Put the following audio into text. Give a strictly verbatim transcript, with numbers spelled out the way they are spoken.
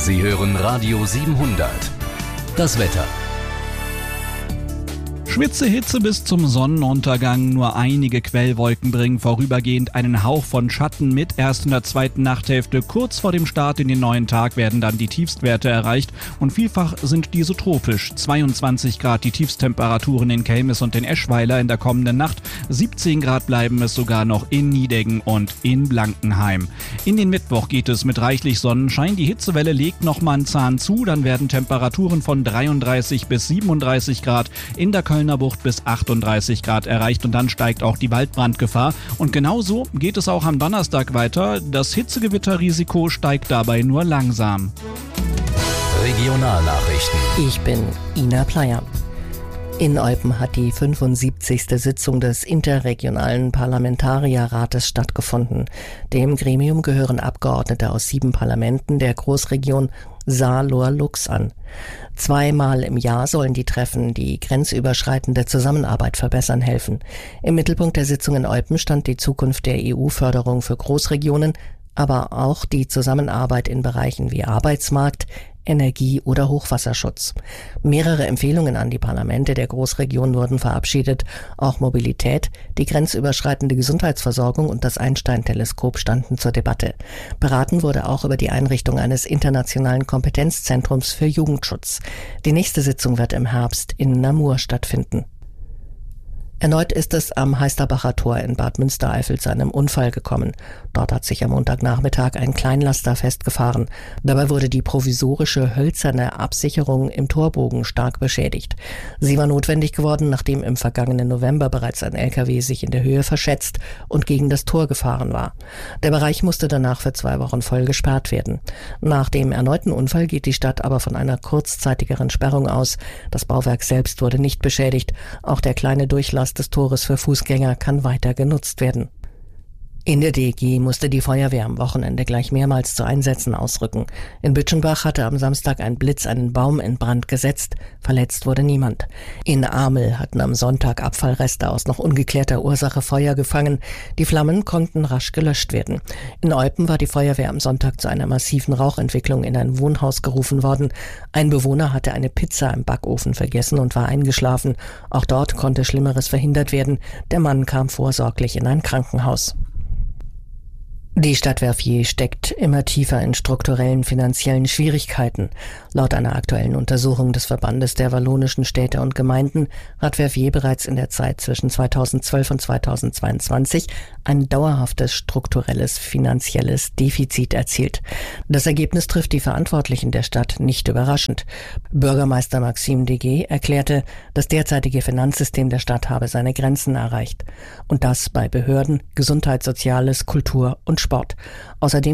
Sie hören Radio siebenhundert. Das Wetter. Schwitze Hitze bis zum Sonnenuntergang, nur einige Quellwolken bringen vorübergehend einen Hauch von Schatten mit. Erst in der zweiten Nachthälfte, kurz vor dem Start in den neuen Tag, werden dann die Tiefstwerte erreicht und vielfach sind diese tropisch. zweiundzwanzig Grad die Tiefstemperaturen in Kelmis und in Eschweiler in der kommenden Nacht, siebzehn Grad bleiben es sogar noch in Nideggen und in Blankenheim. In den Mittwoch geht es mit reichlich Sonnenschein, die Hitzewelle legt nochmal einen Zahn zu, dann werden Temperaturen von dreiunddreißig bis siebenunddreißig Grad in der Kölner Bucht bis achtunddreißig Grad erreicht und dann steigt auch die Waldbrandgefahr. Und genauso geht es auch am Donnerstag weiter. Das Hitzegewitterrisiko steigt dabei nur langsam. Regionalnachrichten. Ich bin Ina Pleyer. In Eupen hat die fünfundsiebzigste Sitzung des Interregionalen Parlamentarierrates stattgefunden. Dem Gremium gehören Abgeordnete aus sieben Parlamenten der Großregion Saar-Lohr-Lux an. Zweimal im Jahr sollen die Treffen die grenzüberschreitende Zusammenarbeit verbessern helfen. Im Mittelpunkt der Sitzung in Eupen stand die Zukunft der E U-Förderung für Großregionen, aber auch die Zusammenarbeit in Bereichen wie Arbeitsmarkt, Energie oder Hochwasserschutz. Mehrere Empfehlungen an die Parlamente der Großregion wurden verabschiedet. Auch Mobilität, die grenzüberschreitende Gesundheitsversorgung und das Einstein-Teleskop standen zur Debatte. Beraten wurde auch über die Einrichtung eines internationalen Kompetenzzentrums für Jugendschutz. Die nächste Sitzung wird im Herbst in Namur stattfinden. Erneut ist es am Heisterbacher Tor in Bad Münstereifel zu einem Unfall gekommen. Dort hat sich am Montagnachmittag ein Kleinlaster festgefahren. Dabei wurde die provisorische hölzerne Absicherung im Torbogen stark beschädigt. Sie war notwendig geworden, nachdem im vergangenen November bereits ein L K W sich in der Höhe verschätzt und gegen das Tor gefahren war. Der Bereich musste danach für zwei Wochen voll gesperrt werden. Nach dem erneuten Unfall geht die Stadt aber von einer kurzzeitigeren Sperrung aus. Das Bauwerk selbst wurde nicht beschädigt. Auch der kleine Durchlass des Tores für Fußgänger kann weiter genutzt werden. In der D E G musste die Feuerwehr am Wochenende gleich mehrmals zu Einsätzen ausrücken. In Bütschenbach hatte am Samstag ein Blitz einen Baum in Brand gesetzt. Verletzt wurde niemand. In Amel hatten am Sonntag Abfallreste aus noch ungeklärter Ursache Feuer gefangen. Die Flammen konnten rasch gelöscht werden. In Eupen war die Feuerwehr am Sonntag zu einer massiven Rauchentwicklung in ein Wohnhaus gerufen worden. Ein Bewohner hatte eine Pizza im Backofen vergessen und war eingeschlafen. Auch dort konnte Schlimmeres verhindert werden. Der Mann kam vorsorglich in ein Krankenhaus. Die Stadt Verviers steckt immer tiefer in strukturellen finanziellen Schwierigkeiten. Laut einer aktuellen Untersuchung des Verbandes der wallonischen Städte und Gemeinden hat Verviers bereits in der Zeit zwischen zweitausendzwölf und zweitausendzweiundzwanzig ein dauerhaftes strukturelles finanzielles Defizit erzielt. Das Ergebnis trifft die Verantwortlichen der Stadt nicht überraschend. Bürgermeister Maxime Deguet erklärte, das derzeitige Finanzsystem der Stadt habe seine Grenzen erreicht. Und das bei Behörden, Gesundheit, Soziales, Kultur und Sport. Außerdem